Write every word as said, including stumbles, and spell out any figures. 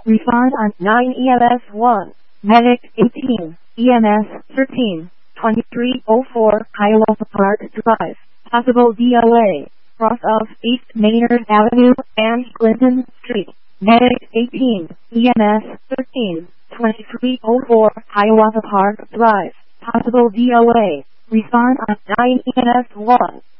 Respond on nine E M S one. Medic eighteen, E M S thirteen, twenty-three oh four Hiawatha Park Drive. Possible D L A. Cross of East Maynard Avenue and Clinton Street. Medic eighteen, E M S thirteen, twenty-three oh four Hiawatha Park Drive. Possible D L A. Respond on nine E M S one.